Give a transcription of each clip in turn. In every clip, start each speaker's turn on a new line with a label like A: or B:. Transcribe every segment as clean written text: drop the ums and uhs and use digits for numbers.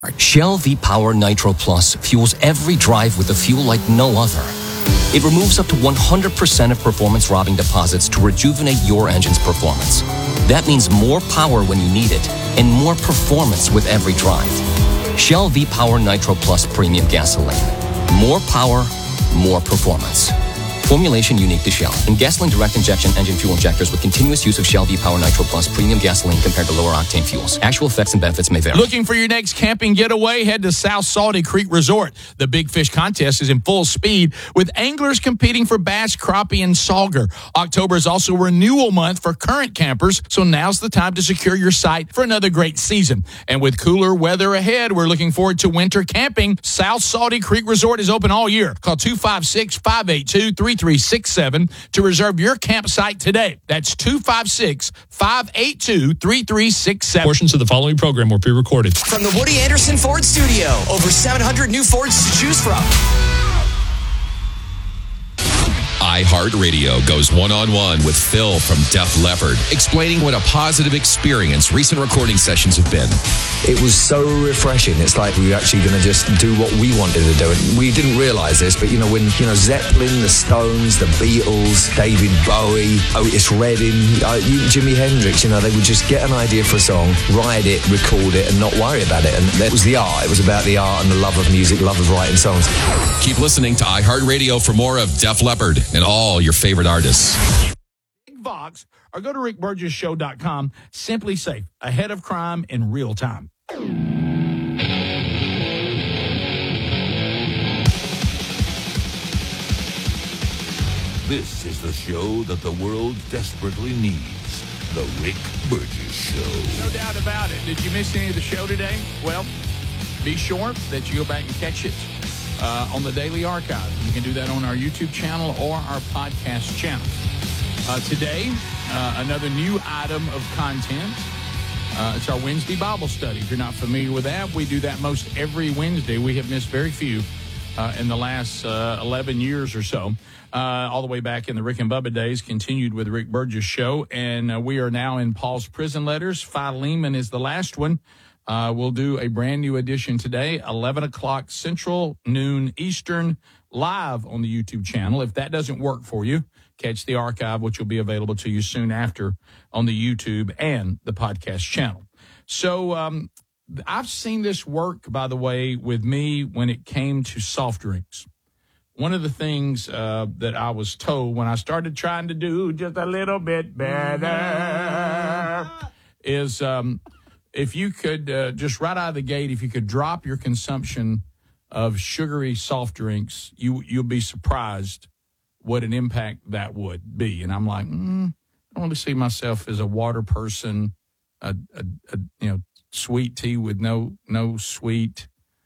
A: Shell V-Power Nitro Plus fuels every drive with a fuel like no other. It removes up to 100% of performance-robbing deposits to rejuvenate your engine's performance. That means more power when you need it and more performance with every drive. Shell V-Power Nitro Plus Premium Gasoline. More power, more performance. Formulation unique to Shell. In gasoline direct injection engine fuel injectors with continuous use of Shell V-Power Nitro Plus Premium Gasoline compared to lower octane fuels. Actual effects and benefits may vary.
B: Looking for your next camping getaway? Head to South Salty Creek Resort. The Big Fish Contest is in full speed with anglers competing for bass, crappie, and sauger. October is also renewal month for current campers, so now's the time to secure your site for another great season. And with cooler weather ahead, we're looking forward to winter camping. South Salty Creek Resort is open all year. Call 256-582-3367 to reserve your campsite today. That's 256-582-3367.
C: Portions of the following program were pre-recorded.
D: From the Woody Anderson Ford Studio, over 700 new Fords to choose from.
E: iHeartRadio goes one-on-one with Phil from Def Leppard, explaining what a positive experience recent recording sessions have been.
F: It was so refreshing. It's like we were actually going to just do what we wanted to do. And we didn't realize this, but when Zeppelin, the Stones, the Beatles, David Bowie, Otis Redding, Jimi Hendrix, they would just get an idea for a song, write it, record it, and not worry about it. And that was the art. It was about the art and the love of music, love of writing songs.
E: Keep listening to iHeartRadio for more of Def Leppard and all your favorite artists.
B: Big Vox, or go to rickburgesshow.com. Simply Safe, ahead of crime in real time.
G: This is the show that the world desperately needs. The Rick Burgess Show.
B: No doubt about it. Did you miss any of the show today? Well, be sure that you go back and catch it on the Daily Archive. You can do that on our YouTube channel or our podcast channel. Today, another new item of content. It's our Wednesday Bible study. If you're not familiar with that, we do that most every Wednesday. We have missed very few in the last 11 years or so. All the way back in the Rick and Bubba days, continued with the Rick Burgess Show. And we are now in Paul's Prison Letters. Philemon is the last one. We'll do a brand new edition today, 11 o'clock Central, noon Eastern, live on the YouTube channel. If that doesn't work for you, catch the archive, which will be available to you soon after on the YouTube and the podcast channel. So I've seen this work, by the way, with me when it came to soft drinks. One of the things that I was told when I started trying to do just a little bit better is if you could, just right out of the gate, if you could drop your consumption of sugary soft drinks, you'll be surprised what an impact that would be. And I'm like, I want to see myself as a water person, a sweet tea with no sweet,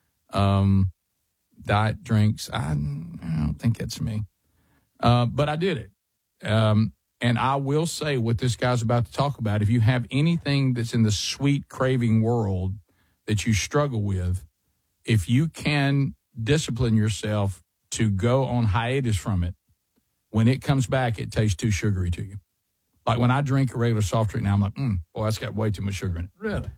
B: diet drinks. I don't think that's me. But I did it. And I will say what this guy's about to talk about. If you have anything that's in the sweet craving world that you struggle with, if you can discipline yourself to go on hiatus from it, when it comes back, it tastes too sugary to you. Like when I drink a regular soft drink now, I'm like, boy, that's got way too much sugar in it.
C: Really?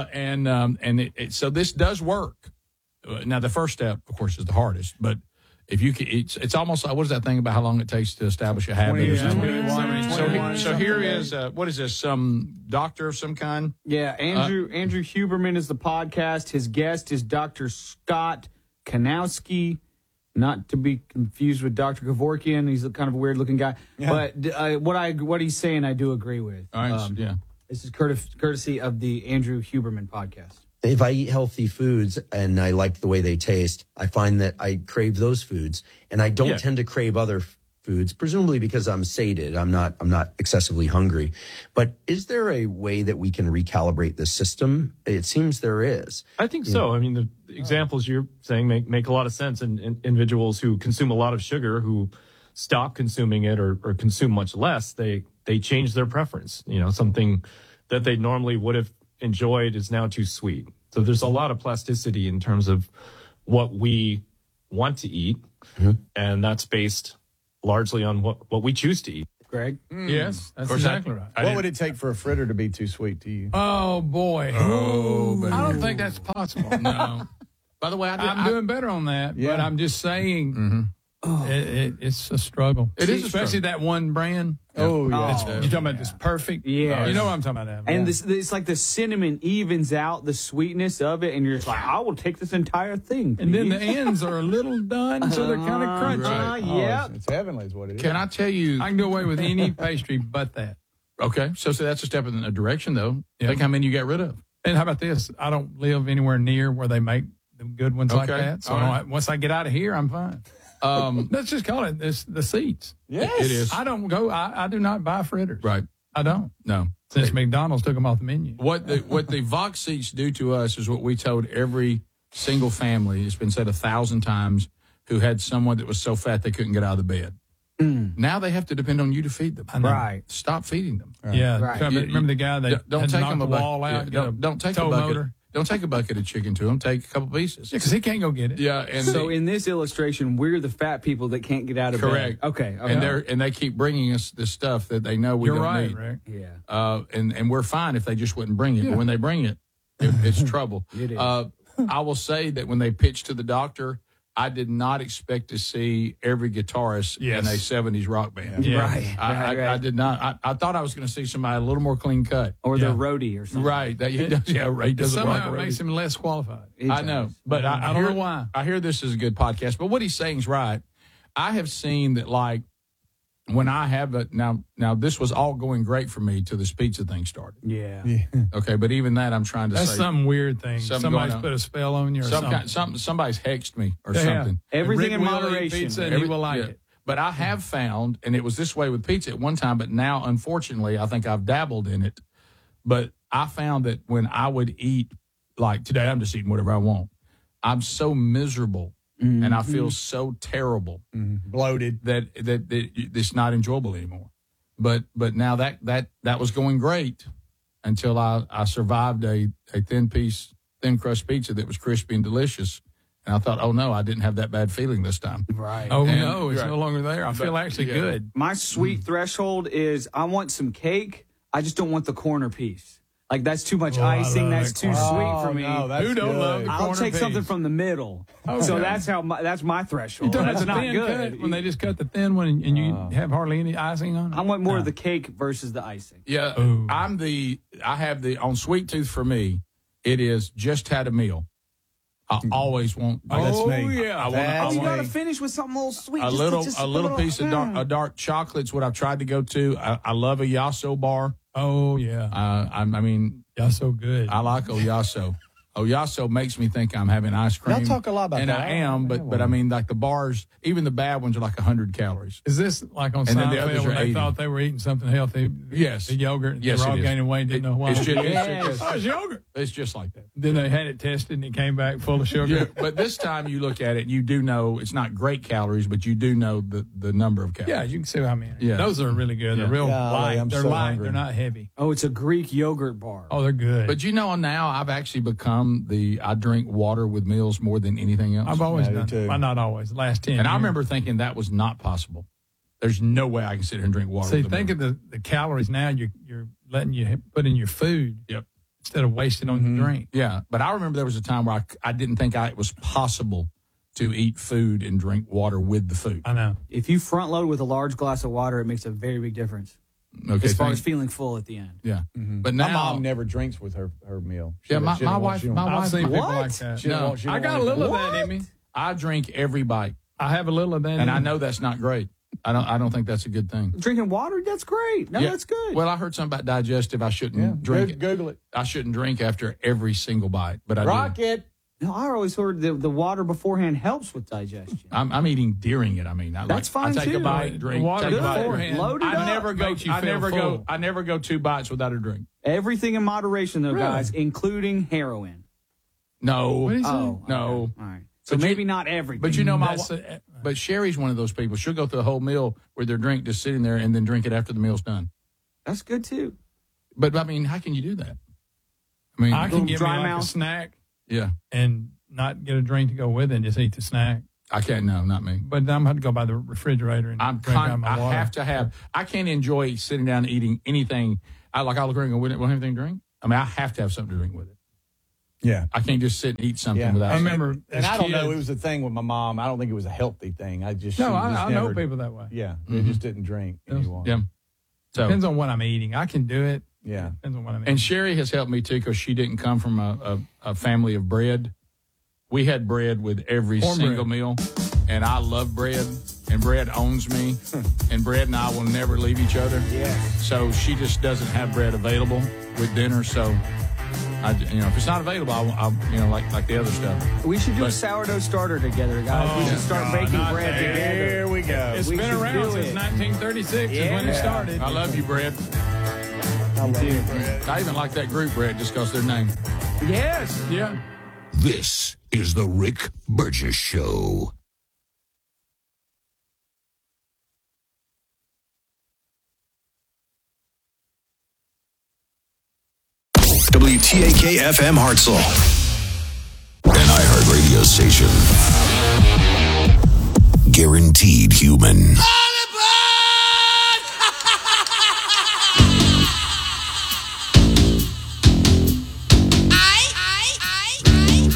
B: So this does work. Now, the first step, of course, is the hardest, but if you can, it's almost like, what is that thing about how long it takes to establish a habit? So here is, what is this, some doctor of some kind?
H: Yeah, Andrew Huberman is the podcast. His guest is Dr. Scott Kanowski, not to be confused with Dr. Kevorkian. He's kind of a weird-looking guy. Yeah. But what he's saying, I do agree with.
B: All right, yeah.
H: This is courtesy of the Andrew Huberman podcast.
I: If I eat healthy foods and I like the way they taste, I find that I crave those foods, and I don't tend to crave other foods, presumably because I'm sated. I'm not excessively hungry. But is there a way that we can recalibrate the system? It seems there is.
C: I think so. I mean, the examples you're saying make a lot of sense. And individuals who consume a lot of sugar, who stop consuming it or consume much less, they change their preference. Something that they normally would have enjoyed is now too sweet. So there's a lot of plasticity in terms of what we want to eat, and that's based largely on what we choose to eat.
H: Greg.
J: Yes, that's
B: course,
J: exactly right.
B: I
K: What
B: didn't-
K: would it take for a fritter to be too sweet to you?
J: Oh boy. I don't think that's possible.
B: No. By the way,
J: I'm doing better on that, but
K: Yeah.
J: I'm just saying it's a struggle.
B: It is a
J: especially that one brand.
K: Oh, yeah.
J: You're talking about this perfect.
H: Yeah.
J: You know what I'm talking about.
H: And this, it's like the cinnamon evens out the sweetness of it, and you're just like, I will take this entire thing.
J: And then the ends are a little done, so they're kind of crunchy.
B: Right.
H: Yeah.
K: It's heavenly is what it is.
B: Can I tell you?
J: I can do away with any pastry but that.
B: Okay, so that's a step in a direction, though.
J: Yeah.
B: Think how many you got rid of.
J: And how about this? I don't live anywhere near where they make the good ones like
B: Okay.
J: that. So
B: All right.
J: once I get out of here, I'm fine. Let's just call it the seats.
K: Yes.
B: It is.
J: I don't go. I do not buy fritters.
B: Right.
J: I don't.
B: No.
J: Since McDonald's took them off the menu.
B: What the Vox seats do to us is what we told every single family. It's been said 1,000 times who had someone that was so fat they couldn't get out of the bed. Now they have to depend on you to feed them.
H: Right.
B: Stop feeding them.
J: Yeah.
H: Right.
J: Remember the guy that
B: Don't
J: had
B: take
J: knocked
B: them
J: the
B: a bucket.
J: wall out?
B: Yeah, don't take a
J: tow
B: bucket.
J: motor?
B: Don't take a bucket of chicken to them. Take a couple pieces.
J: Yeah, because he can't go get it.
B: Yeah, and
H: So in this illustration, we're the fat people that can't get out of
B: correct.
H: bed. Okay.
B: And they keep bringing us the stuff that they know we
J: You're
B: don't
J: right,
B: need.
J: Rick.
H: Yeah.
B: And we're fine if they just wouldn't bring it. But when they bring it, it's trouble.
H: It is.
B: I will say that when they pitched to the doctor, I did not expect to see every guitarist in a 70s rock band.
J: Yeah.
H: Right.
B: I did not. I thought I was going to see somebody a little more clean cut.
H: Or
J: Yeah.
H: the roadie or something.
B: Right. That, he does, yeah, Ray doesn't rock
J: Somehow it
B: a
J: makes
B: roadie.
J: him less qualified.
H: It
B: I know.
H: does.
B: But
J: I don't know why.
B: I hear this is a good podcast. But what he's saying is right. I have seen that, like, when I have it now this was all going great for me till this pizza thing started.
H: Yeah.
B: Okay, but even that I'm trying to
J: That's
B: say
J: some weird thing.
B: Something
J: Somebody's
B: going on.
J: put a spell on you or something.
B: somebody's hexed me or
J: Yeah.
B: something.
H: Everything
J: Rick
H: in
J: will eat
H: moderation.
J: Pizza and he will like
B: Yeah.
J: it.
B: But I have found, and it was this way with pizza at one time, but now unfortunately I think I've dabbled in it. But I found that when I would eat, like today I'm just eating whatever I want, I'm so miserable and I feel so terrible
K: Bloated.
B: that it's not enjoyable anymore. But now that was going great until I survived a thin crust pizza that was crispy and delicious. And I thought, oh no, I didn't have that bad feeling this time.
H: Right.
J: Oh,
B: And-
J: no, it's
B: right.
J: no longer there. I feel actually
B: yeah.
J: good.
H: My sweet threshold is I want some cake. I just don't want the corner piece. Like, that's too much
J: I
H: icing.
J: love
H: That's
J: that
H: too
K: Oh,
H: sweet for me.
K: no, that's
J: Who don't
K: good.
J: love the
H: I'll
J: corner
H: take something
J: piece?
H: from the middle.
J: Okay.
H: So that's my threshold.
J: You talking
H: That's
J: about the
H: not
J: thin
H: good.
J: cut when they just cut the thin one and you have hardly any icing on it?
H: I want more of the cake versus the icing.
B: Yeah,
J: Ooh.
B: I have the on Sweet Tooth for me. It is just had a meal. I always want.
K: That's me.
J: yeah.
B: I want.
K: That's
H: You
K: me.
H: gotta finish with something a little sweet.
B: A
H: just
B: little piece of dark chocolate's what I've tried to go to. I love a Yasso bar.
J: Oh, yeah.
B: I mean,
J: Y'all so good.
B: I like Oyasso. Oyasso makes me think I'm having ice cream.
K: Y'all talk a lot about
B: and
K: that.
B: I am, but I mean, like the bars, even the bad ones are like 100 calories.
J: Is this like on
B: And then the others
J: Seinfeld
B: are
J: when they
B: 80.
J: thought they were eating something healthy?
B: Yes.
J: The yogurt.
B: Yes,
J: They were all
B: it is.
J: gaining weight, didn't know why.
B: It's just,
J: Oh, it's yogurt.
B: it's just like that.
J: Then they had it tested and it came back full of sugar.
B: Yeah, but this time you look at it, you do know it's not great calories, but you do know the number of calories.
J: Yeah, you can see what I mean.
B: Yeah.
J: Those are really good. They're real
K: Golly,
J: light.
K: I'm
J: They're
K: so
J: light.
K: hungry.
J: They're not heavy.
H: Oh, it's a Greek yogurt bar.
J: Oh, they're good.
B: But you know, now I've actually become I drink water with meals more than anything else.
J: I've always
K: Yeah, me
J: done
K: too.
J: it. Well, not always. The last 10
B: and I
J: years.
B: remember thinking that was not possible. There's no way I can sit here and drink water.
J: See,
B: with a
J: think
B: meal.
J: of the calories now you're letting you put in your food.
B: Yep.
J: Instead of wasting on your drink.
B: Yeah, but I remember there was a time where I didn't think it was possible to eat food and drink water with the food.
J: I know.
H: If you front load with a large glass of water, it makes a very big difference
B: Okay,
H: as far
B: thank-
H: as feeling full at the end.
B: yeah. But
K: My
B: now,
K: mom never drinks with her meal. She
B: Yeah,
K: don't-
B: my-
K: she don't
B: my
K: want-
B: wife-
K: she don't
B: my
K: want-
J: I've
B: wife-
J: seen people
H: What?
J: like that.
K: She don't
B: No.
K: want- she don't
J: I got a
K: want
J: little of
K: anything.
J: that in me.
B: I drink every bite,
J: I have a little of that
B: and
J: in
B: I
J: me.
B: know that's not great. I don't think that's a good thing.
H: Drinking water, that's great. No,
B: Yeah.
H: that's good.
B: Well, I heard something about digestive. I shouldn't
K: Yeah,
B: drink it.
K: Google it.
B: I shouldn't drink after every single bite, but I do.
K: Rocket.
H: no, I always heard the water beforehand helps with digestion.
B: I'm eating during it. I mean,
H: That's fine,
B: I take
H: too.
B: a bite, drink.
J: Water
B: take a bite.
J: beforehand.
H: Load it
B: I
H: up.
B: never go.
J: Makes you
B: I
J: feel
B: never
J: full.
B: go. I never go 2 bites without a drink.
H: Everything in moderation, though,
J: Really?
H: guys, including heroin.
B: No,
J: What is it?
H: Oh,
B: no.
H: All right. So
B: But you-
H: maybe not everything.
B: But you know,
J: That's
B: but Sherry's one of those people. She'll go through the whole meal with their drink just sitting there and then drink it after the meal's done.
H: that's good too.
B: But I mean, how can you do that? I mean,
J: I can give me
H: dry
J: like
H: mouth.
J: a snack
B: yeah.
J: and not get a drink to go with it and just eat the snack.
B: I can't. No, not me.
J: But I'm going to go by the refrigerator and drink out my water.
B: I have to have. I can't enjoy sitting down and eating anything. I'll look around and go, "We don't have anything to drink." I mean, I have to have something to drink with it.
K: Yeah.
B: I can't just sit and eat something without.
J: I remember,
K: and I don't know. It was a thing with my mom. I don't think it was a healthy thing. I
J: know people that way.
K: Yeah, they just didn't drink anymore.
B: Yeah. So
J: depends on what I'm eating. I can do it.
K: Yeah.
J: Depends on what I'm eating.
B: And Sherry has helped me too because she didn't come from a family of bread. We had bread with every single meal, and I love bread, and bread owns me, and bread and I will never leave each other.
H: Yeah.
B: So she just doesn't have bread available with dinner. So, if it's not available, I'll like the other stuff.
H: We should do a sourdough starter together, guys. We should start baking bread together.
K: There we go.
J: It's been around since 1936 is when it started.
B: I love you, bread.
K: I love you, Brett.
B: I even like that group, bread, just because their name.
H: Yes.
B: Yeah.
G: This is the Rick Burgess Show.
L: WTAK FM Hartselle.
G: An iHeart radio station. Guaranteed human.